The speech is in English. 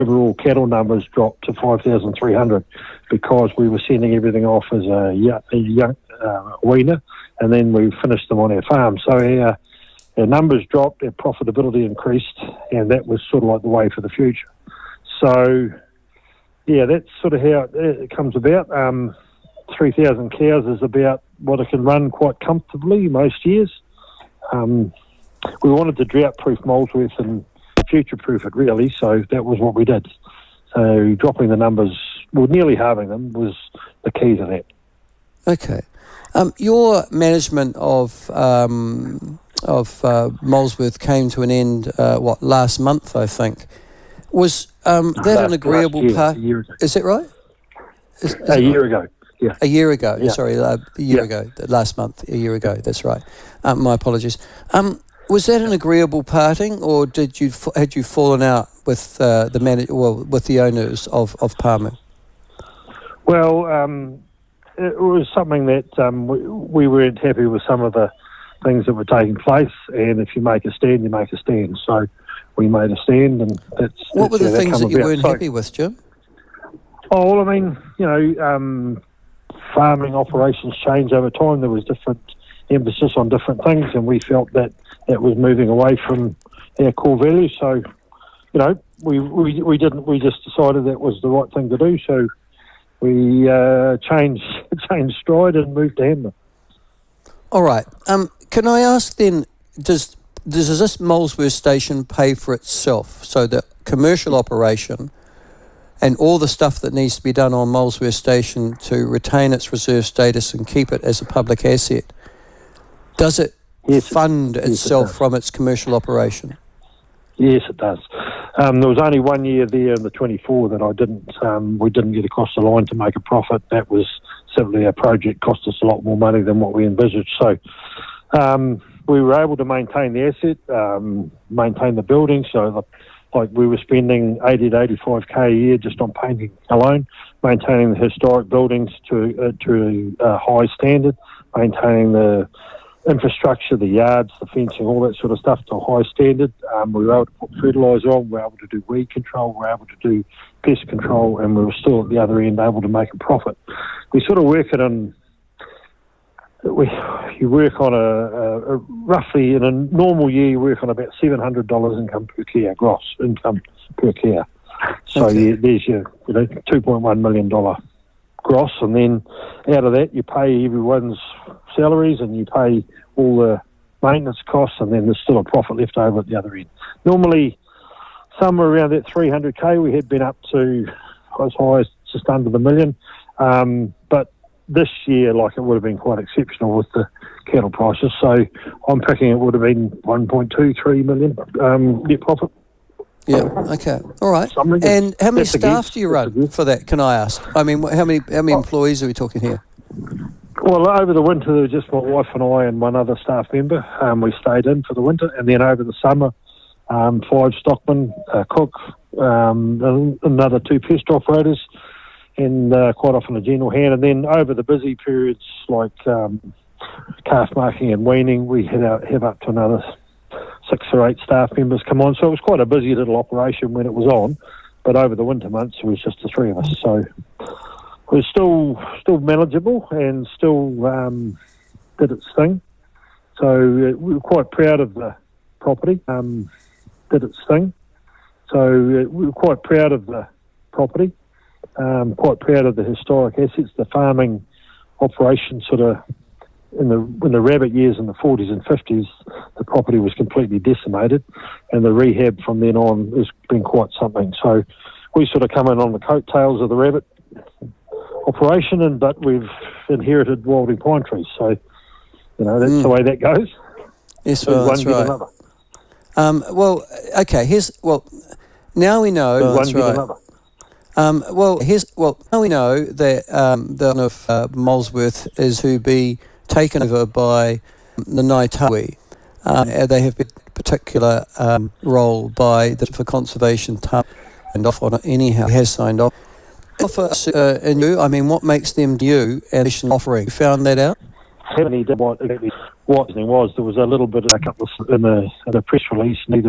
overall cattle numbers dropped to 5,300 because we were sending everything off as a young weaner, and then we finished them on our farm. So our numbers dropped, our profitability increased, and that was sort of like the way for the future. So, yeah, that's sort of how it comes about. 3,000 cows is about what it can run quite comfortably most years. We wanted to drought-proof Molesworth and future-proof it, really, so that was what we did. So dropping the numbers, well, nearly halving them, was the key to that. Okay. Your management of Molesworth came to an end, last month, I think. Was that an agreeable part? A year ago. Is it right? A year ago, yeah. A year ago, yeah. Sorry, a year ago, last month, a year ago, that's right. My apologies. Was that an agreeable parting, or had you fallen out with with the owners of Palmer? Well, it was something that we weren't happy with some of the things that were taking place, and if you make a stand, you make a stand. So we made a stand, and what were the things that you weren't happy with, Jim? Oh, well, I mean, farming operations change over time. There was different emphasis on different things, and we felt that was moving away from our core values. So, we just decided that was the right thing to do. So we changed stride and moved to Hamner. All right. Can I ask then, does this Molesworth station pay for itself? So the commercial operation and all the stuff that needs to be done on Molesworth station to retain its reserve status and keep it as a public asset, does it fund itself from its commercial operation? Yes, it does. There was only 1 year there in the 24 that we didn't get across the line to make a profit. That was simply a project cost us a lot more money than what we envisaged. So we were able to maintain the asset, maintain the building. So we were spending 80 to 85k a year just on painting alone, maintaining the historic buildings to a high standard, maintaining the infrastructure, the yards, the fencing, all that sort of stuff to a high standard. We were able to put fertiliser on, we were able to do weed control, we were able to do pest control, and we were still at the other end able to make a profit. We sort of work it on, you work on a roughly, in a normal year, you work on about $700 income per cow, gross income per cow. So there's your $2.1 million gross, and then out of that you pay everyone's salaries and you pay all the maintenance costs, and then there's still a profit left over at the other end. Normally somewhere around that 300k, we had been up to as high as just under the million, but this year it would have been quite exceptional with the cattle prices, so I'm picking it would have been 1.23 million net profit. Yeah. Okay. All right. And how many staff do you run for that? Can I ask? I mean, how many employees are we talking here? Well, over the winter, there was just my wife and I and one other staff member. We stayed in for the winter, and then over the summer, 5 stockmen, a cook, another 2 pest operators, and quite often a general hand. And then over the busy periods, like calf marking and weaning, we have up to another 6 or 8 staff members come on. So it was quite a busy little operation when it was on, but over the winter months it was just the 3 of us. So it was still manageable and still did its thing. So we were quite proud of the property, did its thing. So we were quite proud of the property, quite proud of the historic assets, the farming operation sort of. In the rabbit years in the 40s and 50s, the property was completely decimated, and the rehab from then on has been quite something. So we sort of come in on the coattails of the rabbit operation, but we've inherited Wilding pine trees. So, that's the way that goes. Yes, well, that's right. Now we know. That's right. Now we know that the of Molesworth is who be taken over by the Ngaitawi. They have a particular role by for conservation and off on it anyhow. He has signed off. I mean, what makes them you and offering? You found that out? What happening was there was a little bit of a couple in a press release. Neither